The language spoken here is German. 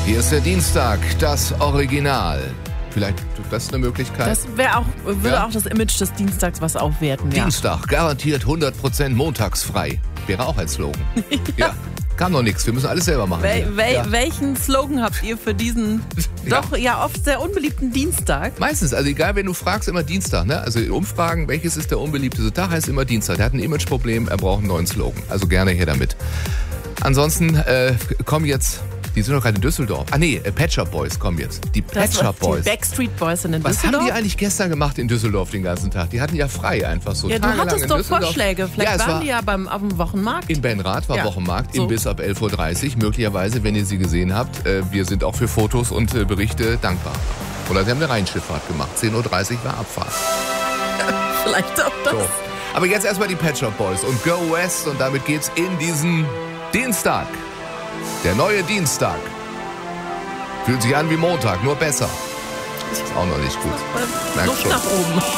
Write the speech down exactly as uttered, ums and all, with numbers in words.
Hier ist der Dienstag, das Original. Vielleicht das ist eine Möglichkeit. Das wäre auch, würde Ja. auch das Image des Dienstags was aufwerten. Ja. Dienstag, garantiert hundert Prozent montagsfrei. Wäre auch ein Slogan. Ja, kam noch nichts. Wir müssen alles selber machen. Wel, hier. wel, ja. Welchen Slogan habt ihr für diesen Ja. doch ja oft sehr unbeliebten Dienstag? Meistens, also egal, wenn du fragst, immer Dienstag. Ne? Also in Umfragen, welches ist der unbeliebteste Tag, heißt immer Dienstag. Der hat ein Imageproblem, er braucht einen neuen Slogan. Also gerne her damit. Ansonsten äh, kommen jetzt, die sind doch gerade in Düsseldorf. Ah nee, äh, Pet Shop Boys kommen jetzt. Die Pet Das Shop die Boys. Backstreet Boys in den Was haben Düsseldorf? die eigentlich gestern gemacht in Düsseldorf den ganzen Tag? Die hatten ja frei einfach so. Ja, du tagelang hattest in doch Düsseldorf. Vorschläge. Vielleicht ja, es waren war die ja beim, auf dem Wochenmarkt. in Benrath war Ja. Wochenmarkt, So. Imbiss ab elf Uhr dreißig. Möglicherweise, wenn ihr sie gesehen habt, äh, wir sind auch für Fotos und äh, Berichte dankbar. Oder sie haben eine Rheinschifffahrt gemacht. zehn Uhr dreißig war Abfahrt. Vielleicht auch das. So. Aber jetzt erstmal die Pet Shop Boys und Go West und damit geht's in diesen Dienstag. Der neue Dienstag. Fühlt sich an wie Montag, nur besser. Ist auch noch nicht gut. Merkst Luft schon. nach oben.